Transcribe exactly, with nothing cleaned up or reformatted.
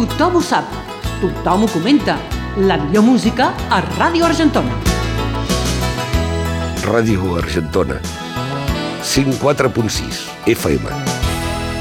Tothom ho sap, tothom ho comenta. La millor música a Ràdio Argentona. Ràdio Argentona, cent quatre punt sis F M.